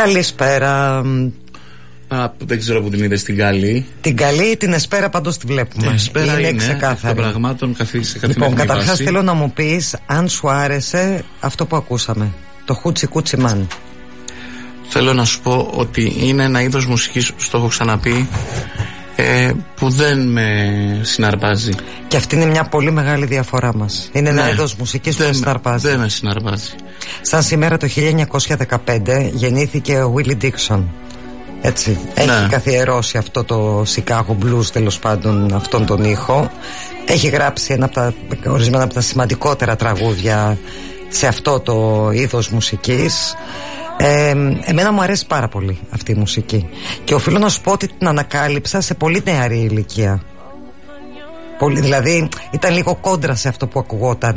Καλησπέρα. Δεν ξέρω που την είδες την καλή. Την καλή ή την εσπέρα, πάντως τη βλέπουμε. Την εσπέρα είναι ξεκάθαρη. των πραγμάτων σε καθημερινή Λοιπόν, καταρχάς βάση. θέλω να μου πεις αν σου άρεσε αυτό που ακούσαμε, το Χούτσι Κούτσι Μαν. Θέλω να σου πω ότι είναι ένα είδος μουσικής, στο έχω ξαναπεί, που δεν με συναρπάζει. Και αυτή είναι μια πολύ μεγάλη διαφορά μας. Είναι ένα είδος μουσικής που με συναρπάζει. Δεν με συναρπάζει. Σαν σήμερα το 1915 γεννήθηκε ο Willie Dixon. Έτσι, έχει καθιερώσει αυτό το Chicago Blues, τέλος πάντων, αυτόν τον ήχο. Έχει γράψει ορισμένα από τα σημαντικότερα τραγούδια σε αυτό το είδος μουσικής. Εμένα μου αρέσει πάρα πολύ αυτή η μουσική. Και οφείλω να σου πω ότι την ανακάλυψα σε πολύ νεαρή ηλικία. Δηλαδή ήταν λίγο κόντρα σε αυτό που ακουγόταν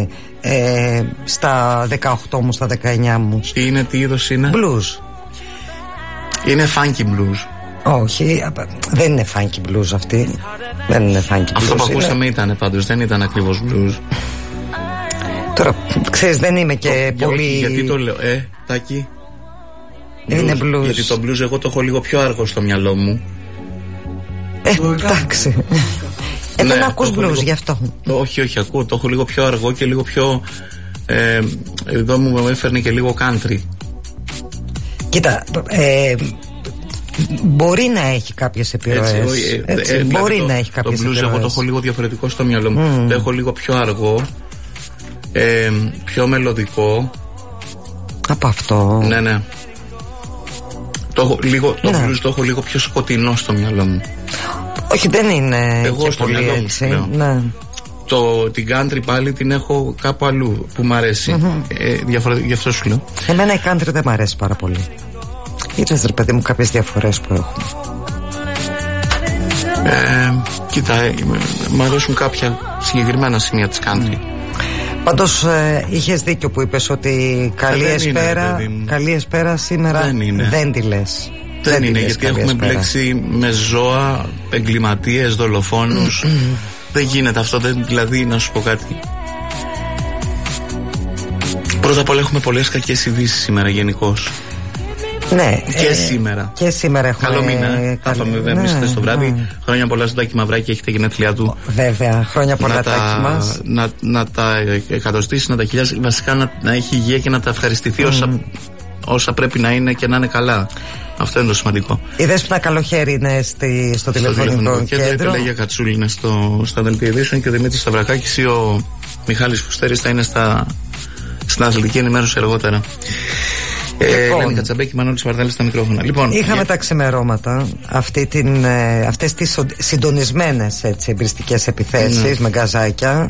στα 18 μου, στα 19 μου. Τι είδος είναι? Blues. Είναι funky blues. Όχι, δεν είναι funky blues αυτή. Δεν είναι funky blues. Αυτό που ακούσαμε ήταν πάντως, δεν ήταν ακριβώς blues. Τώρα, ξέρεις, δεν είμαι και πολύ... Γιατί το λέω, Τάκη? Είναι blues. Γιατί το blues εγώ το έχω λίγο πιο αργό στο μυαλό μου. Εντάξει. Δεν ακούς blues λίγο... γι' αυτό. Όχι, ακούω. Το έχω λίγο πιο αργό και λίγο πιο... εδώ μου έφερνε και λίγο country. Κοίτα, μπορεί να έχει κάποιες επιρροές. Μπορεί να έχει κάποιες επιρροές. Το blues εγώ το έχω λίγο διαφορετικό στο μυαλό μου. Το έχω λίγο πιο αργό, πιο μελωδικό. Από αυτό. Ναι. Το blues το έχω λίγο πιο σκοτεινό στο μυαλό μου. Όχι, δεν είναι εγώ και στο πολύ μυαλό έτσι. Μου, ναι. Την country πάλι την έχω κάπου αλλού που μου αρέσει. Γι' αυτό σου λέω. Εμένα η country δεν μ' αρέσει πάρα πολύ. Είδες, ρε παιδί μου, κάποιες διαφορές που έχουμε. Κοίτα, μου αρέσουν κάποια συγκεκριμένα σημεία της country. Πάντως είχες δίκιο που είπες ότι καλή εσπέρα σήμερα δεν τη λες. Δεν είναι, γιατί έχουμε μπλέξει με ζώα, εγκληματίες, δολοφόνους. Δεν γίνεται αυτό, δηλαδή να σου πω κάτι. Πρώτα απ' όλα έχουμε πολλές κακές ειδήσεις σήμερα γενικώς. Ναι, και σήμερα έχουμε. Καλό μήνα. Θα πάμε χθες το βράδυ. Χρόνια πολλά στον Τάκη Μαυράκη, έχετε γενέθλιά του. Βέβαια, χρόνια πολλά Τάκη μας. Να τα εκατοστήσει, να τα χιλιάσει. Βασικά να έχει υγεία και να τα ευχαριστηθεί όσα πρέπει να είναι και να είναι καλά. Αυτό είναι το σημαντικό. Είδες που ένα καλό χέρι είναι στο τηλεφωνικό κέντρο. Η Πελαγία Κατσούλη είναι στα δελτία ειδήσεων και ο Δημήτρης Σταυρακάκης ή ο Μιχάλης Φουστέρης θα είναι στην αθλητική ενημέρωση αργότερα. Ελένη Κατσαμπέκη, Μανώλης Βαρδάλης στα μικρόφωνα. Λοιπόν, είχαμε τα ξημερώματα αυτές τις συντονισμένες εμπριστικές επιθέσεις με γκαζάκια.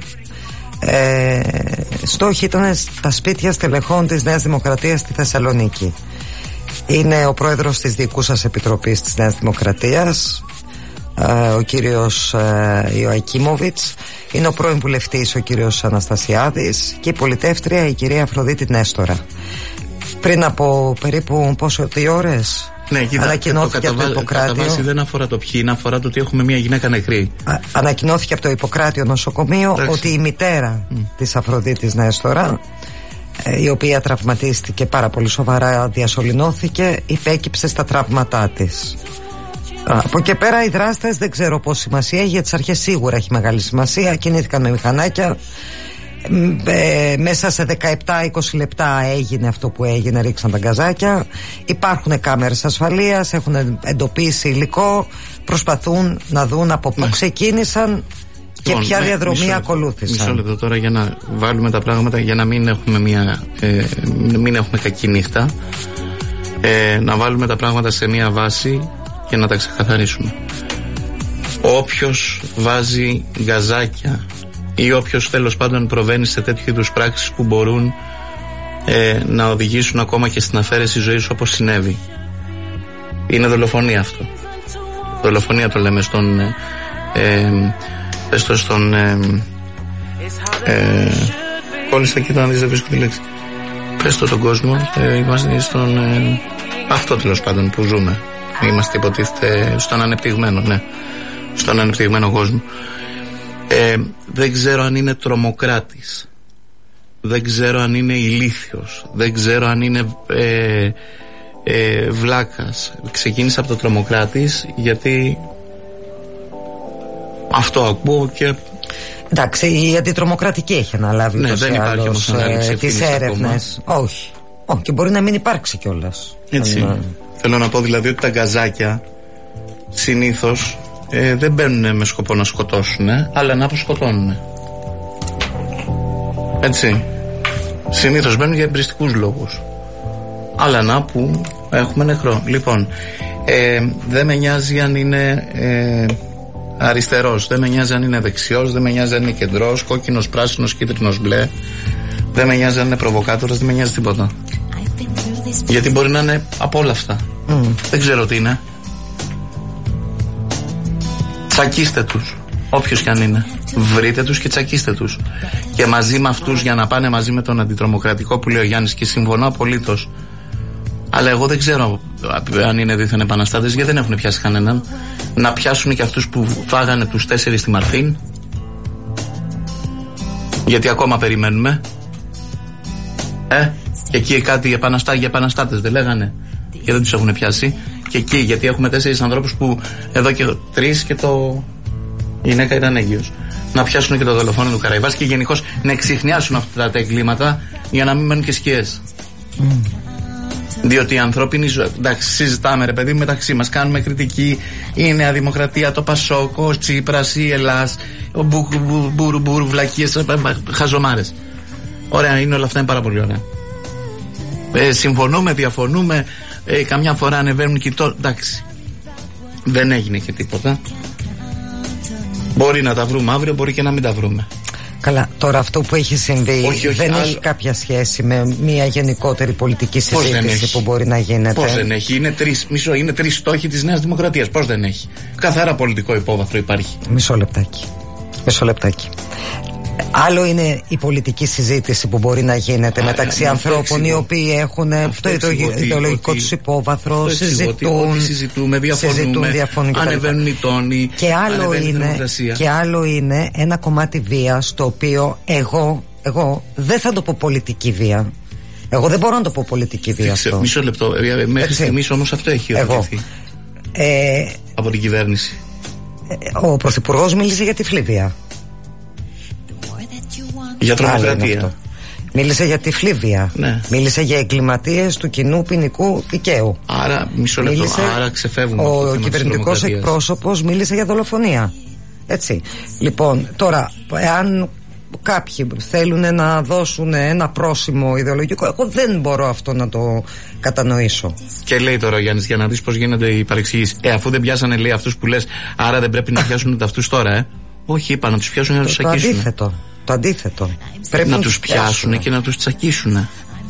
Στόχοι ήταν στα σπίτια στελεχών της Νέας Δημοκρατίας στη Θεσσαλονίκη. Είναι ο πρόεδρος της Διοικούσας Επιτροπής της Νέας Δημοκρατίας, ο κύριος Ιωακίμοβιτς, είναι ο πρώην βουλευτής ο κύριος Αναστασιάδης και η πολιτεύτρια η κυρία Αφροδίτη Νέστορα. Πριν από περίπου 2 ώρες ανακοινώθηκε από το Ιπποκράτιο. Κατά βάση δεν αφορά το ποιοι είναι, αφορά το ότι έχουμε μια γυναίκα νεκρή. Ανακοινώθηκε από το Ιπποκράτιο νοσοκομείο ότι η μητέρα της Αφροδίτης Νέστορα, η οποία τραυματίστηκε πάρα πολύ σοβαρά, διασωληνώθηκε, υπέκυψε στα τραύματά της. Από εκεί πέρα οι δράστες δεν ξέρω πόση σημασία έχει, για τις αρχές σίγουρα έχει μεγάλη σημασία. Κινήθηκαν με μηχανάκια. Μέσα σε 17-20 λεπτά έγινε αυτό που έγινε, ρίξαν τα γκαζάκια. Υπάρχουν κάμερες ασφαλείας, έχουν εντοπίσει υλικό, προσπαθούν να δουν από πού ξεκίνησαν και ποια διαδρομή ακολούθησαν. Μισό λεπτό τώρα για να βάλουμε τα πράγματα, για να μην έχουμε μην έχουμε κακή νύχτα, να βάλουμε τα πράγματα σε μια βάση και να τα ξεκαθαρίσουμε. Όποιος βάζει γκαζάκια ή όποιος τέλος πάντων προβαίνει σε τέτοιου είδους πράξεις που μπορούν να οδηγήσουν ακόμα και στην αφαίρεση ζωής, όπως συνέβη, είναι δολοφονία αυτό. Δολοφονία το λέμε στον κόλλησα και να δεις, δεν βρίσκω τη λέξη. Πες το τον κόσμο, είμαστε στον αυτό τέλος πάντων που ζούμε. Είμαστε υποτίθεται στον ανεπτυγμένο, στον ανεπτυγμένο κόσμο. Δεν ξέρω αν είναι τρομοκράτης, δεν ξέρω αν είναι ηλίθιος, δεν ξέρω αν είναι βλάκας. Ξεκίνησε από το τρομοκράτης, γιατί αυτό ακούω και... Εντάξει, η αντιτρομοκρατική έχει αναλάβει δεν υπάρχει όμως τις έρευνες. Όχι, και μπορεί να μην υπάρξει κιόλας. Έτσι. Θέλω να πω δηλαδή ότι τα γκαζάκια συνήθως δεν μπαίνουν με σκοπό να σκοτώσουν, αλλά να αποσκοτώνουν. Έτσι. Συνήθως μπαίνουν για εμπριστικούς λόγους. Αλλά να που έχουμε νεκρό. Λοιπόν, δεν με νοιάζει αν είναι αριστερός, δεν με νοιάζει αν είναι δεξιός, δεν με νοιάζει αν είναι κεντρός, κόκκινος, πράσινος, κίτρινος, μπλε. Δεν με νοιάζει αν είναι προβοκάτορας, δεν με νοιάζει τίποτα. Γιατί μπορεί να είναι από όλα αυτά. Δεν ξέρω τι είναι. Τσακίστε τους, όποιος κι αν είναι. Βρείτε τους και τσακίστε τους. Και μαζί με αυτούς, για να πάνε μαζί με τον αντιτρομοκρατικό που λέει ο Γιάννης, και συμφωνώ απολύτως. Αλλά εγώ δεν ξέρω αν είναι δίθεν επαναστάτες, γιατί δεν έχουν πιάσει κανέναν. Να πιάσουν και αυτούς που φάγανε τους 4 στη Μαρθίν. Γιατί ακόμα περιμένουμε. Και εκεί κάτι επαναστάτες δεν λέγανε, και δεν τους έχουν πιάσει. Και εκεί, γιατί έχουμε 4 ανθρώπους που εδώ και 3 και η γυναίκα ήταν έγκυος. Να πιάσουν και το δολοφόνο του Καραϊβάς και γενικώς να εξιχνιάσουν αυτά τα εγκλήματα για να μην μένουν και σκιές. Διότι η ανθρώπινη ζωή, εντάξει, συζητάμε ρε παιδί μεταξύ μας, κάνουμε κριτική, η Νέα Δημοκρατία, το Πασόκ, ο Τσίπρας, η Ελλάς, ο Μπούρου, βλακίες, χαζομάρες. Ωραία, είναι όλα αυτά, είναι πάρα πολύ ωραία. Συμφωνούμε, διαφωνούμε, καμιά φορά ανεβαίνουν και εντάξει. Δεν έγινε και τίποτα. Μπορεί να τα βρούμε αύριο, μπορεί και να μην τα βρούμε. Καλά, τώρα αυτό που έχει συμβεί δεν έχει κάποια σχέση με μια γενικότερη πολιτική συζήτηση που μπορεί να γίνεται. Πώς δεν έχει? Είναι 3 στόχοι της Νέας Δημοκρατίας. Πώς δεν έχει? Καθαρά πολιτικό υπόβαθρο υπάρχει. Μισό λεπτάκι. Άλλο είναι η πολιτική συζήτηση που μπορεί να γίνεται μεταξύ ανθρώπων οι οποίοι έχουν το ιδεολογικό τους υπόβαθρο, συζητούμε, διαφωνούμε, ανεβαίνουν οι τόνοι, και άλλο είναι ένα κομμάτι βίας, το οποίο εγώ δεν θα το πω πολιτική βία. Εγώ δεν μπορώ να το πω πολιτική βία αυτό. Μισό λεπτό, μέχρι στιγμής όμως αυτό έχει οδηγηθεί από την κυβέρνηση. Ο Πρωθυπουργός μίλησε για τυφλή βία. Για τρομοκρατία. Μίλησε για τυφλή βία. Ναι. Μίλησε για εγκληματίες του κοινού ποινικού δικαίου. Άρα, μισό λεπτό, άρα ξεφεύγουμε. Ο κυβερνητικός εκπρόσωπος μίλησε για δολοφονία. Έτσι. Λοιπόν, τώρα, εάν κάποιοι θέλουν να δώσουν ένα πρόσημο ιδεολογικό, εγώ δεν μπορώ αυτό να το κατανοήσω. Και λέει τώρα ο Γιάννης, για να δεις πώς γίνονται οι παρεξηγήσεις. Αφού δεν πιάσανε, λέει, αυτούς που λες, άρα δεν πρέπει να πιάσουν αυτούς τώρα, Όχι, είπα να τους πιάσουν και να τους τσακίσουν. Το αντίθετο. Πρέπει να τους πιάσουν και να τους τσακίσουν.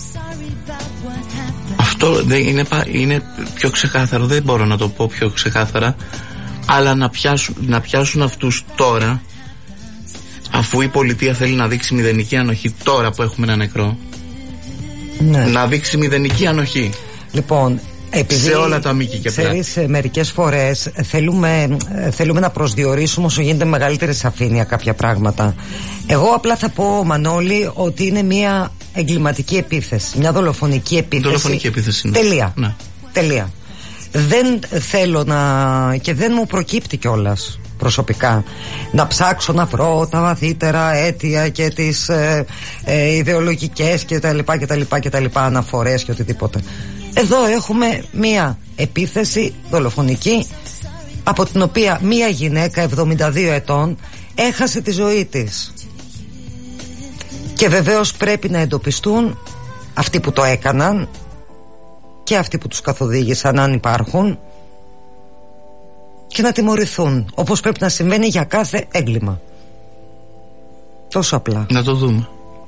Αυτό είναι πιο ξεκάθαρο. Δεν μπορώ να το πω πιο ξεκάθαρα. Αλλά να πιάσουν αυτούς τώρα, αφού η πολιτεία θέλει να δείξει μηδενική ανοχή τώρα που έχουμε ένα νεκρό. Ναι. Να δείξει μηδενική ανοχή. Λοιπόν, επειδή σε όλα τα μήκη και πλάτη. Μερικές φορές θέλουμε να προσδιορίσουμε όσο γίνεται μεγαλύτερη σαφήνεια κάποια πράγματα. Εγώ απλά θα πω, Μανώλη, ότι είναι μια εγκληματική επίθεση, μια δολοφονική επίθεση. Δολοφονική επίθεση. Ναι. Τελεία. Ναι. Τελεία. Δεν θέλω και δεν μου προκύπτει κιόλας προσωπικά να ψάξω να βρω τα βαθύτερα αίτια και τις ιδεολογικές και τα λοιπά αναφορές και οτιδήποτε. Εδώ έχουμε μία επίθεση δολοφονική, από την οποία μία γυναίκα 72 ετών έχασε τη ζωή της. Και βεβαίως πρέπει να εντοπιστούν αυτοί που το έκαναν και αυτοί που τους καθοδήγησαν, αν υπάρχουν, και να τιμωρηθούν, όπως πρέπει να συμβαίνει για κάθε έγκλημα. Τόσο απλά. Να το δούμε.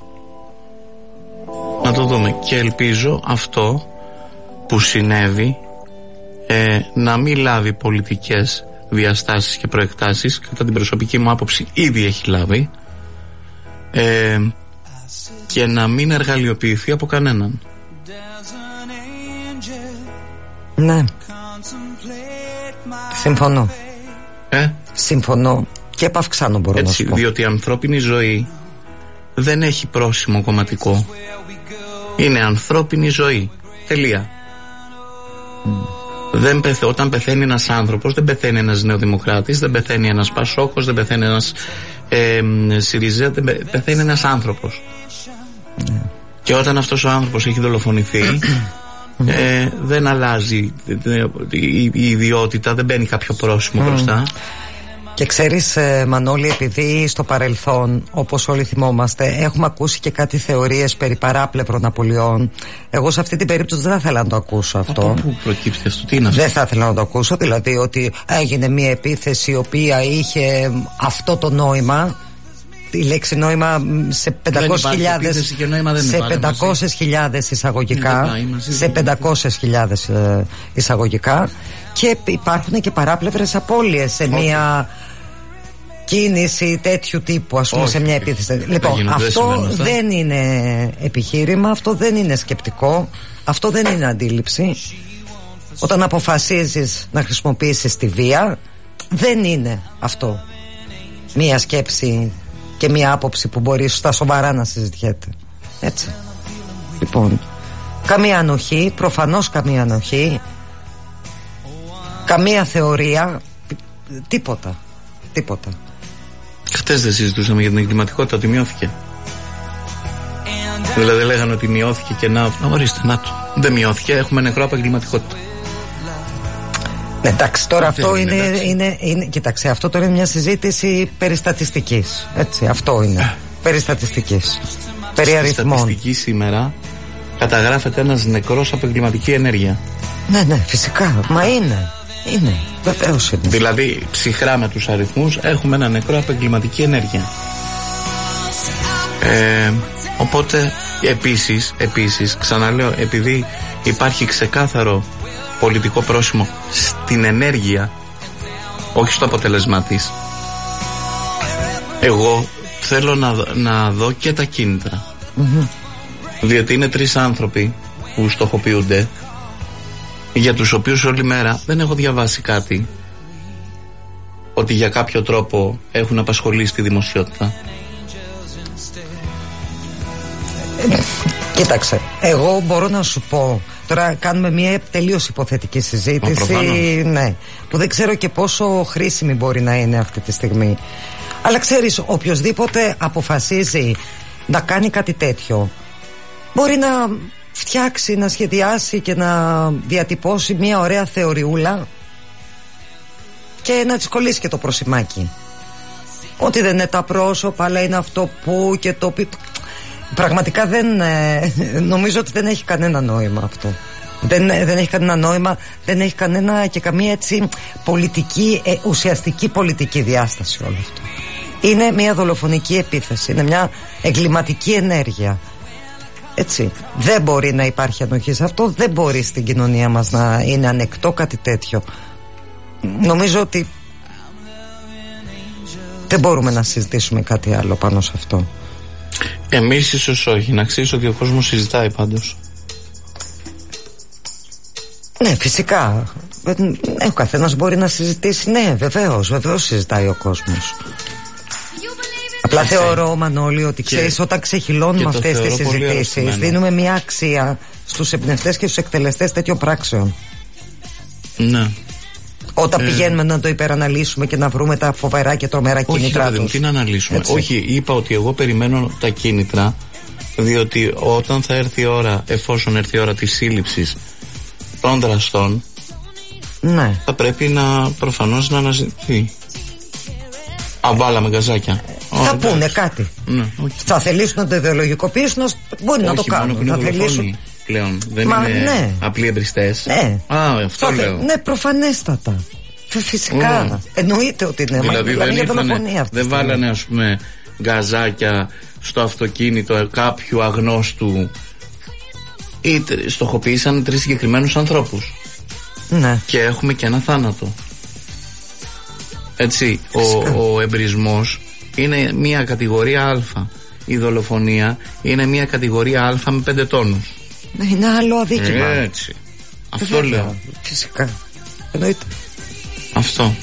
Να το δούμε. Και ελπίζω αυτό που συνέβη να μην λάβει πολιτικές διαστάσεις και προεκτάσεις. Κατά την προσωπική μου άποψη ήδη έχει λάβει, και να μην εργαλειοποιηθεί από κανέναν. Ναι. Συμφωνώ. Συμφωνώ και επαυξάνω, μπορώ να σου πω. Διότι η ανθρώπινη ζωή δεν έχει πρόσημο κομματικό. Είναι ανθρώπινη ζωή. Τελεία. Όταν πεθαίνει ένας άνθρωπος, δεν πεθαίνει ένας νεοδημοκράτης, δεν πεθαίνει ένας πασόκος, δεν πεθαίνει ένας ΣΥΡΙΖΑ, πεθαίνει ένας άνθρωπος. Και όταν αυτός ο άνθρωπος έχει δολοφονηθεί, δεν αλλάζει η ιδιότητα, δεν μπαίνει κάποιο πρόσημο μπροστά. Και ξέρεις, Μανώλη, επειδή στο παρελθόν, όπως όλοι θυμόμαστε, έχουμε ακούσει και κάτι θεωρίες περί παράπλευρων απολειών, εγώ σε αυτή την περίπτωση δεν θα ήθελα να το ακούσω αυτό. Από πού προκύπτει αυτό, τι είναι αυτό? Δεν θα ήθελα να το ακούσω, δηλαδή ότι έγινε μια επίθεση η οποία είχε αυτό το νόημα. Η λέξη νόημα σε 500.000 εισαγωγικά, σε 500.000 εισαγωγικά, και υπάρχουν και παράπλευρες απώλειες σε μια κίνηση τέτοιου τύπου, ας πούμε, σε μια επίθεση. Λοιπόν, αυτό δεν είναι επιχείρημα, αυτό δεν είναι σκεπτικό, αυτό δεν είναι αντίληψη. Όταν αποφασίζεις να χρησιμοποιήσεις τη βία, δεν είναι αυτό μια σκέψη και μια άποψη που μπορεί στα σοβαρά να συζητιέται. Έτσι. Λοιπόν, καμία ανοχή, προφανώς καμία ανοχή, καμία θεωρία, τίποτα. Χτες δεν συζητούσαμε για την εγκληματικότητα, ότι μειώθηκε? Δηλαδή λέγανε ότι μειώθηκε και να ορίστε, να το. Δεν μειώθηκε, έχουμε νεκρό από εγκληματικότητα. Εντάξει, τώρα αυτό είναι, κοίταξε, αυτό τώρα είναι μια συζήτηση περί στατιστικής. Έτσι, αυτό είναι. Περί στατιστικής. Περί αριθμών. Στη στατιστική σήμερα καταγράφεται ένας νεκρός από εγκληματική ενέργεια. Ναι, φυσικά. Μα είναι. Βεβαίως είναι. Δηλαδή, ψυχρά με τους αριθμούς, έχουμε ένα νεκρό από εγκληματική ενέργεια. Οπότε, επίσης, ξαναλέω, επειδή υπάρχει ξεκάθαρο πολιτικό πρόσημο στην ενέργεια, όχι στο αποτέλεσμά της, εγώ θέλω να δω και τα κίνητρα. Διότι είναι 3 άνθρωποι που στοχοποιούνται, για τους οποίους όλη μέρα δεν έχω διαβάσει κάτι ότι για κάποιο τρόπο έχουν απασχολήσει τη δημοσιότητα. Κοίταξε, εγώ μπορώ να σου πω, τώρα κάνουμε μια τελείως υποθετική συζήτηση, ναι, που δεν ξέρω και πόσο χρήσιμη μπορεί να είναι αυτή τη στιγμή. Αλλά ξέρεις, οποιοσδήποτε αποφασίζει να κάνει κάτι τέτοιο, μπορεί να φτιάξει, να σχεδιάσει και να διατυπώσει μια ωραία θεωριούλα και να της κολλήσει και το προσημάκι. Ότι δεν είναι τα πρόσωπα, αλλά είναι αυτό που και το πει. Πραγματικά νομίζω ότι δεν έχει κανένα νόημα αυτό. Δεν έχει κανένα νόημα, δεν έχει κανένα και καμία έτσι πολιτική, ουσιαστική πολιτική διάσταση όλο αυτό. Είναι μια δολοφονική επίθεση, είναι μια εγκληματική ενέργεια. Έτσι, δεν μπορεί να υπάρχει ανοχή σε αυτό, δεν μπορεί στην κοινωνία μας να είναι ανεκτό κάτι τέτοιο. Νομίζω ότι δεν μπορούμε να συζητήσουμε κάτι άλλο πάνω σε αυτό. Εμείς ίσως όχι, να ξέρεις ότι ο κόσμος συζητάει πάντως. Ναι, φυσικά. Ο καθένας μπορεί να συζητήσει, ναι, βεβαίως συζητάει ο κόσμος. Απλά θεωρώ, Μανώλη, ότι ξέρεις, όταν ξεχυλώνουμε αυτές τις συζητήσεις, δίνουμε μια αξία στους εμπνευστές και στους εκτελεστές τέτοιων πράξεων. Ναι. Όταν πηγαίνουμε να το υπεραναλύσουμε και να βρούμε τα φοβερά και τρομερά κίνητρά τους. Τι να αναλύσουμε. Έτσι. Όχι, είπα ότι εγώ περιμένω τα κίνητρα, διότι όταν θα έρθει η ώρα, εφόσον έρθει η ώρα της σύλληψης των δραστών, ναι, θα πρέπει προφανώς να αναζητηθεί. Βάλαμε γκαζάκια. Θα πούνε κάτι. Ναι, θα θελήσουν να το ιδεολογικοποιήσουν, μπορεί να το κάνουν. Θα θελήσουν. Πλέον δεν είναι απλοί εμπριστές. Ναι. Αυτό λέω. Ναι, προφανέστατα. Φυσικά. Εννοείται ότι είναι. Δηλαδή δεν βάλανε, ας πούμε, γκαζάκια στο αυτοκίνητο κάποιου αγνώστου, ή στοχοποίησαν 3 συγκεκριμένους ανθρώπους. Ναι. Και έχουμε και ένα θάνατο. Έτσι, ο εμπρισμός είναι μια κατηγορία Α. Η δολοφονία είναι μια κατηγορία Α με 5 τόνους. Ναι, είναι άλλο αδίκημα. Έτσι. Αυτό λέω. Φυσικά. Εννοείται. Αυτό.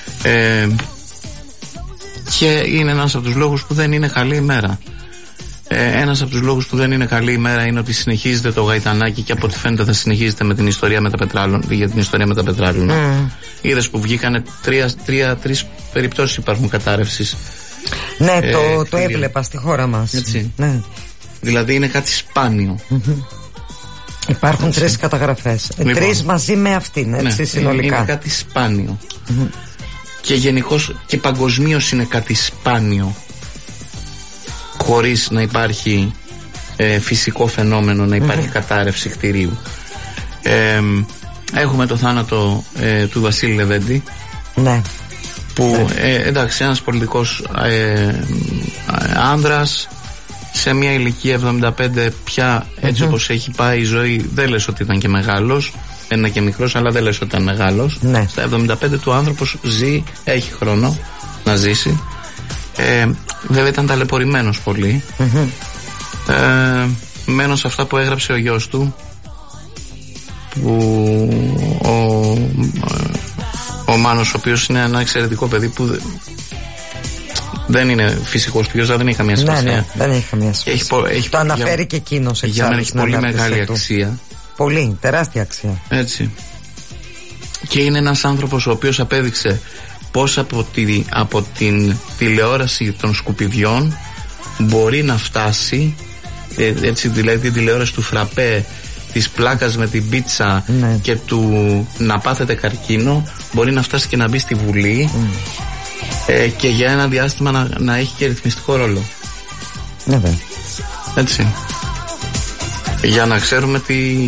Και είναι ένας από τους λόγους που δεν είναι καλή ημέρα. Ένας από τους λόγους που δεν είναι καλή ημέρα είναι ότι συνεχίζεται το γαϊτανάκι και από ό,τι φαίνεται θα συνεχίζεται με την ιστορία με τα πετράλαινα. Για την ιστορία με τα πετράλαινα. Είδες που βγήκανε τρεις περιπτώσεις υπάρχουν κατάρρευσης. Ναι, το έβλεπα στη χώρα μας. Έτσι. Ναι. Δηλαδή είναι κάτι σπάνιο. Υπάρχουν 3 καταγραφές. Λοιπόν, 3 μαζί με αυτήν, έτσι, ναι, συνολικά. Είναι κάτι σπάνιο. Και γενικώς και παγκοσμίως είναι κάτι σπάνιο. Χωρίς να υπάρχει φυσικό φαινόμενο, να υπάρχει κατάρρευση κτηρίου. Έχουμε το θάνατο του Βασίλη Λεβέντη. Ναι. Που εντάξει, ένας πολιτικός άνδρας σε μια ηλικία 75 πια, έτσι όπως έχει πάει η ζωή, δεν λες ότι ήταν και μεγάλος. Είναι και μικρός, αλλά δεν λες ότι ήταν μεγάλος. Ναι. Στα 75 του άνθρωπος ζει, έχει χρόνο να ζήσει. Βέβαια ήταν ταλαιπωρημένος πολύ. Μένω σε αυτά που έγραψε ο γιος του, που ο Μάνος, ο οποίος είναι ένα εξαιρετικό παιδί που δεν είναι φυσικός ποιός, δεν έχει καμία σημασία. Ναι, δεν έχει καμία σημασία. Το αναφέρει και εκείνος. Για μένα έχει πολύ μεγάλη αξία. Πολύ, τεράστια αξία. Έτσι. Και είναι ένας άνθρωπος ο οποίος απέδειξε πώς από την τηλεόραση των σκουπιδιών μπορεί να φτάσει, έτσι, δηλαδή την τηλεόραση του φραπέ, της πλάκας με την πίτσα, ναι, και του να πάθετε καρκίνο, μπορεί να φτάσει και να μπει στη Βουλή, και για ένα διάστημα να έχει και ρυθμιστικό ρόλο. Ναι, έτσι. Για να ξέρουμε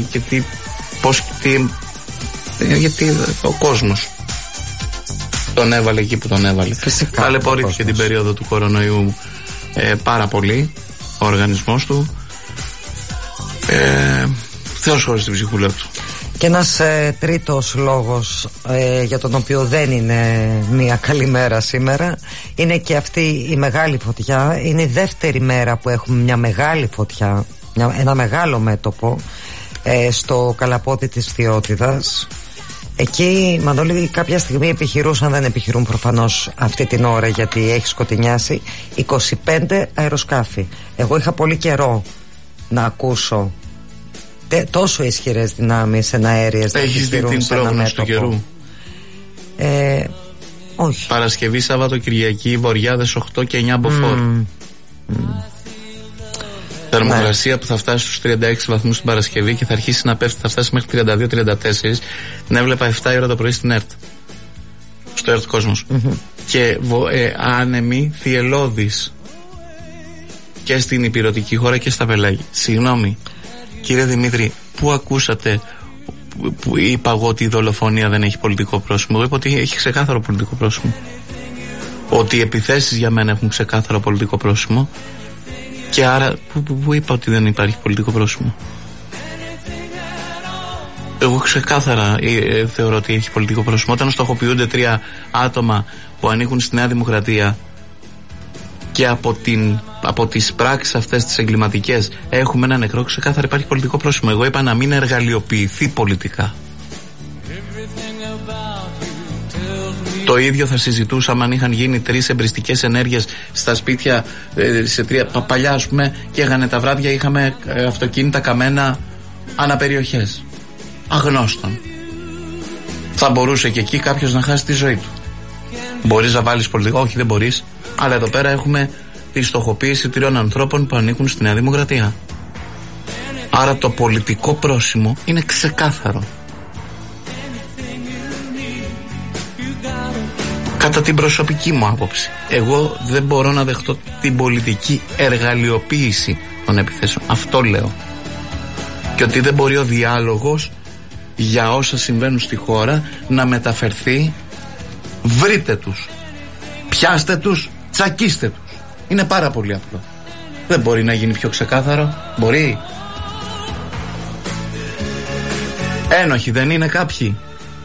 γιατί ο κόσμος τον έβαλε εκεί που τον έβαλε. Ταλαιπωρήθηκε την περίοδο του κορονοϊού πάρα πολύ ο οργανισμός του. Θεός χωρίς την ψυχούλα του. Και ένας τρίτος λόγος για τον οποίο δεν είναι μια καλή μέρα σήμερα είναι και αυτή η μεγάλη φωτιά. Είναι η δεύτερη μέρα που έχουμε μια μεγάλη φωτιά, ένα μεγάλο μέτωπο στο καλαπόδι της Φθιώτιδας. Εκεί, Μανώλη, κάποια στιγμή επιχειρούσαν, δεν επιχειρούν προφανώς αυτή την ώρα γιατί έχει σκοτεινιάσει, 25 αεροσκάφη. Εγώ είχα πολύ καιρό να ακούσω τόσο ισχυρές δυνάμεις εναέριες. Έχεις δει την πρόγνωση του καιρού? Όχι. Παρασκευή, Σάββατο, Κυριακή, βοριάδες 8 και 9 μποφόρ. Θερμοκρασία που θα φτάσει στους 36 βαθμούς την Παρασκευή και θα αρχίσει να πέφτει, θα φτάσει μέχρι 32-34. Την έβλεπα 7 η ώρα το πρωί στην ΕΡΤ, στο ΕΡΤ Κόσμος. Και άνεμοι θυελλώδεις και στην υπηρετική χώρα και στα πελάγια. Συγγνώμη, κύριε Δημήτρη, πού ακούσατε που είπα εγώ ότι η δολοφονία δεν έχει πολιτικό πρόσημο? Εγώ είπα ότι έχει ξεκάθαρο πολιτικό πρόσημο. Ότι οι επιθέσεις για μένα έχουν ξεκάθαρο πολιτικό πρόσημο. Και άρα που είπα ότι δεν υπάρχει πολιτικό πρόσημο? Εγώ ξεκάθαρα θεωρώ ότι έχει πολιτικό πρόσημο. Όταν στοχοποιούνται 3 άτομα που ανήκουν στη Νέα Δημοκρατία και από τις πράξεις αυτές τις εγκληματικές έχουμε ένα νεκρό, ξεκάθαρα υπάρχει πολιτικό πρόσημο. Εγώ είπα να μην εργαλειοποιηθεί πολιτικά. Το ίδιο θα συζητούσαμε αν είχαν γίνει 3 εμπριστικές ενέργειες στα σπίτια, σε 3 παλιά, ας πούμε, και έγανε τα βράδια, είχαμε αυτοκίνητα καμένα αναπεριοχές αγνώστων. Θα μπορούσε και εκεί κάποιος να χάσει τη ζωή του. Μπορείς να βάλεις πολιτικό? Όχι, δεν μπορείς. Αλλά εδώ πέρα έχουμε τη στοχοποίηση 3 ανθρώπων που ανήκουν στη Νέα Δημοκρατία. Άρα το πολιτικό πρόσημο είναι ξεκάθαρο. Κατά την προσωπική μου άποψη, εγώ δεν μπορώ να δεχτώ την πολιτική εργαλειοποίηση των επιθέσεων. Αυτό λέω. Και ότι δεν μπορεί ο διάλογος για όσα συμβαίνουν στη χώρα να μεταφερθεί βρείτε τους, πιάστε τους, τσακίστε τους. Είναι πάρα πολύ απλό. Δεν μπορεί να γίνει πιο ξεκάθαρο? Μπορεί? Ένοχοι δεν είναι κάποιοι?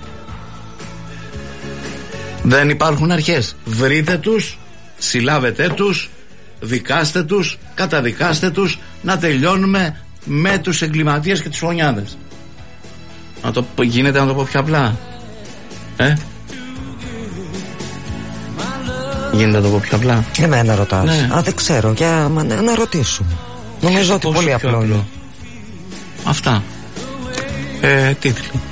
Δεν υπάρχουν αρχές? Βρείτε τους, συλλάβετε τους, δικάστε τους, καταδικάστε τους, να τελειώνουμε με τους εγκληματίες και τους φωνιάδες. Γίνεται να το πω πιο απλά? Γίνεται να το πω πιο απλά? Εμένα ρωτάς? Ναι. Δεν ξέρω, να ρωτήσουμε. Νομίζω ότι πολύ απλό είναι. Αυτά. Τίτλοι.